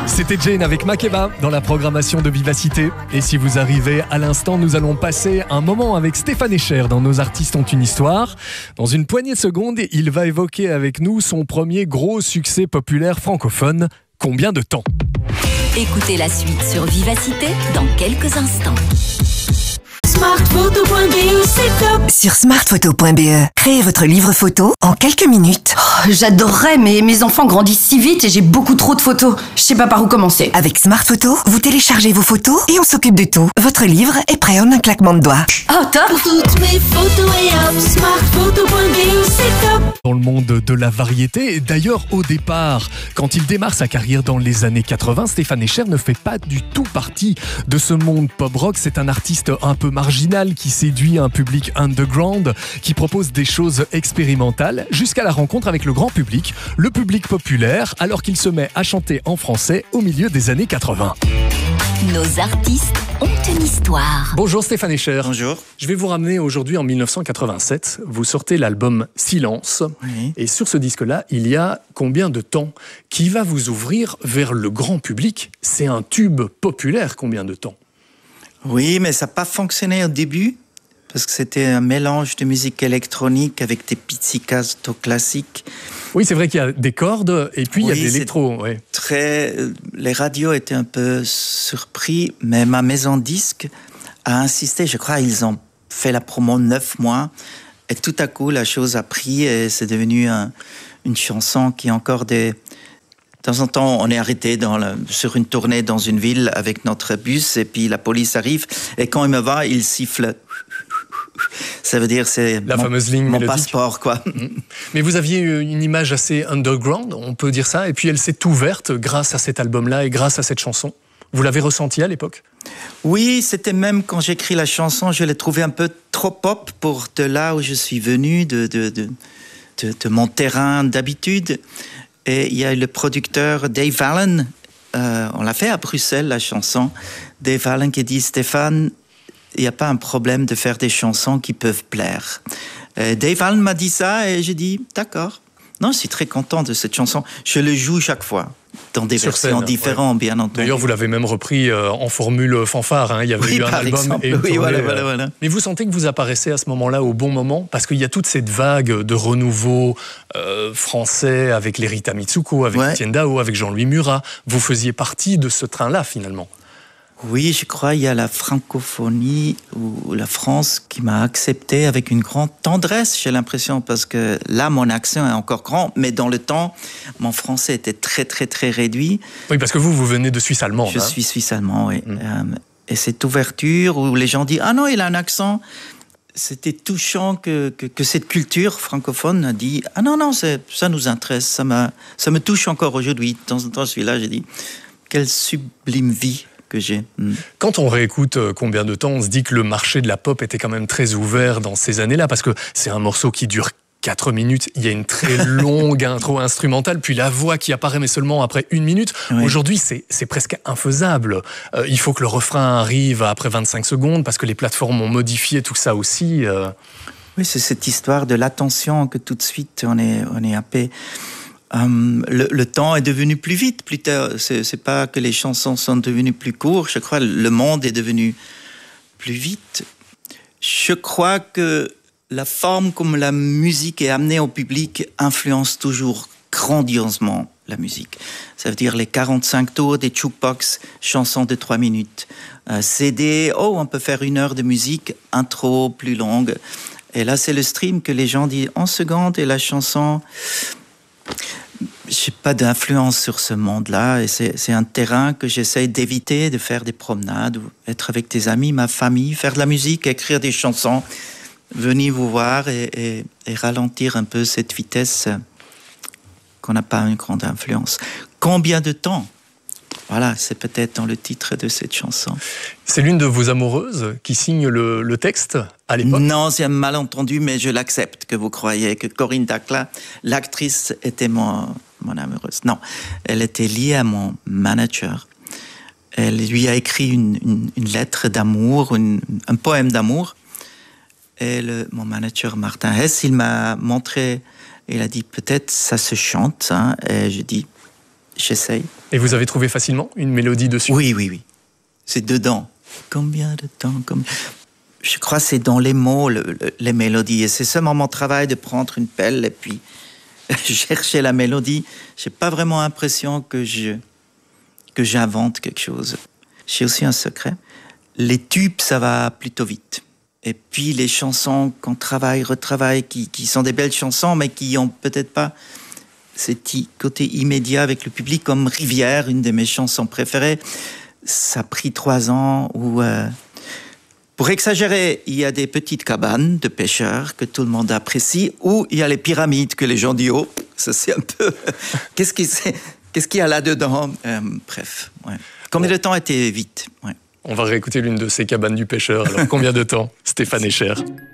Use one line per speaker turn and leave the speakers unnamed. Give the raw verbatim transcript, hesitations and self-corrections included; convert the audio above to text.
C'était Jane avec Makeba dans la programmation de Vivacité. Et si vous arrivez à l'instant, nous allons passer un moment avec Stéphane Escher dans Nos artistes ont une histoire. Dans une poignée de secondes, il va évoquer avec nous son premier gros succès populaire francophone. Combien de temps ?
Écoutez la suite sur Vivacité dans quelques instants.
Smartphoto point b e, c'est top.
Sur smartphoto point b e, créez votre livre photo en quelques minutes.
Oh, j'adorerais, mais mes enfants grandissent si vite et j'ai beaucoup trop de photos. Je sais pas par où commencer.
Avec Smartphoto, vous téléchargez vos photos et on s'occupe de tout. Votre livre est prêt en un claquement de doigts.
Oh, top.
Pour toutes mes photos et hop, smartphoto point b e, c'est top.
Dans le monde de la variété, d'ailleurs au départ, quand il démarre sa carrière dans les années quatre-vingts, Stéphane Escher ne fait pas du tout partie de ce monde pop-rock. C'est un artiste un peu marginal qui séduit un public underground, qui propose des choses expérimentales, jusqu'à la rencontre avec le grand public, le public populaire, alors qu'il se met à chanter en français au milieu des années quatre-vingts.
Nos artistes ont une histoire.
Bonjour Stéphane Escher.
Bonjour.
Je vais vous ramener aujourd'hui en mille neuf cent quatre-vingt-sept. Vous sortez l'album Silence.
Oui.
Et sur ce disque-là, il y a combien de temps qui va vous ouvrir vers le grand public? C'est un tube populaire, combien de temps?
Oui, mais ça n'a pas fonctionné au début, parce que c'était un mélange de musique électronique avec des pizzicato classiques.
Oui, c'est vrai qu'il y a des cordes et puis
Oui,
il y a de l'électro. Ouais.
Très, les radios étaient un peu surpris, mais ma maison disque a insisté. Je crois qu'ils ont fait la promo neuf mois. Et tout à coup, la chose a pris et c'est devenu un, une chanson qui est encore des... De temps en temps, on est arrêté dans le, sur une tournée dans une ville avec notre bus et puis la police arrive et quand il me voit, il siffle. Ça veut dire c'est
la
mon,
fameuse ligne
mon
mélodique.
passeport, quoi.
Mais vous aviez une image assez underground, on peut dire ça, et puis elle s'est ouverte grâce à cet album-là et grâce à cette chanson. Vous l'avez ressenti à l'époque ?
Oui, c'était même quand j'écris la chanson, je l'ai trouvé un peu trop pop pour de là où je suis venu, de, de, de, de, de mon terrain d'habitude. Et il y a le producteur Dave Allen, euh, on l'a fait à Bruxelles, la chanson. Dave Allen qui dit « Stéphane, il n'y a pas un problème de faire des chansons qui peuvent plaire. » Dave Allen m'a dit ça et j'ai dit « D'accord. » Non, je suis très content de cette chanson. Je le joue chaque fois, dans des
Sur
versions
scène,
différentes,
ouais.
bien entendu.
D'ailleurs, vous l'avez même repris euh, en formule fanfare. Hein. Il y avait
Oui,
eu un
par
album
exemple.
et une
Oui,
tournée,
voilà,
euh.
voilà, voilà.
Mais vous sentez que vous apparaissez à ce moment-là au bon moment? Parce qu'il y a toute cette vague de renouveau euh, français avec les Rita Mitsuko, avec
Ouais.
Etienne Dao, avec Jean-Louis Murat. Vous faisiez partie de ce train-là, finalement.
Oui, je crois il y a la francophonie ou la France qui m'a accepté avec une grande tendresse, j'ai l'impression, parce que là, mon accent est encore grand, mais dans le temps, mon français était très, très, très réduit.
Oui, parce que vous, vous venez de Suisse allemande.
Je
hein.
suis suisse-allemand, oui.
Mm.
Euh, et cette ouverture où les gens disent « Ah non, il a un accent », c'était touchant que, que, que cette culture francophone a dit « Ah non, non, c'est, ça nous intéresse, ça, m'a, ça me touche encore aujourd'hui. » De temps en temps, je suis là, j'ai dit « Quelle sublime vie !» que j'ai. Mm.
Quand on réécoute euh, Combien de temps, on se dit que le marché de la pop était quand même très ouvert dans ces années-là, parce que c'est un morceau qui dure quatre minutes, il y a une très longue intro instrumentale, puis la voix qui apparaît, mais seulement après une minute.
Oui.
Aujourd'hui, c'est, c'est presque infaisable. Euh, il faut que le refrain arrive après vingt-cinq secondes, parce que les plateformes ont modifié tout ça aussi. Euh...
Oui, c'est cette histoire de l'attention que tout de suite on est, on est happé. Um, le, le temps est devenu plus vite, plus tard. C'est, c'est pas que les chansons sont devenues plus courtes. Je crois que le monde est devenu plus vite. Je crois que la forme comme la musique est amenée au public influence toujours grandiosement la musique. Ça veut dire les quarante-cinq tours des jukebox, chansons de trois minutes. Euh, C D, oh, on peut faire une heure de musique, intro plus longue. Et là, c'est le stream que les gens disent en seconde et la chanson... J'ai pas d'influence sur ce monde-là et c'est, c'est un terrain que j'essaie d'éviter, de faire des promenades, être avec tes amis, ma famille, faire de la musique, écrire des chansons, venir vous voir et, et, et ralentir un peu cette vitesse qu'on n'a pas une grande influence. Combien de temps ? Voilà, c'est peut-être dans le titre de cette chanson.
C'est l'une de vos amoureuses qui signe le, le texte à l'époque?
Non, c'est un malentendu, mais je l'accepte que vous croyez que Corinne Dacla, l'actrice, était mon, mon amoureuse. Non, elle était liée à mon manager. Elle lui a écrit une, une, une lettre d'amour, une, un poème d'amour. Et le, mon manager Martin Hess, il m'a montré, il a dit peut-être ça se chante. Hein, et je dis j'essaye.
Et vous avez trouvé facilement une mélodie dessus?
Oui, oui, oui. C'est dedans. Combien de temps comme... Je crois que c'est dans les mots, le, le, les mélodies. Et c'est seulement mon travail de prendre une pelle et puis chercher la mélodie. Je n'ai pas vraiment l'impression que, je, que j'invente quelque chose. J'ai aussi un secret. Les tubes, ça va plutôt vite. Et puis les chansons qu'on travaille, retravaille, qui, qui sont des belles chansons, mais qui n'ont peut-être pas ce petit côté immédiat avec le public, comme Rivière, une de mes chansons préférées. Ça a pris trois ans où... Euh, Pour exagérer, il y a des petites cabanes de pêcheurs que tout le monde apprécie, ou il y a les pyramides que les gens disent « Oh, ça c'est un peu... Qu'est-ce qu'il Qu'est-ce qu'il y a là-dedans » euh, Bref, ouais. Combien de temps était vite, ouais.
On va réécouter l'une de ces cabanes du pêcheur. Alors, combien de temps, Stéphane Escher?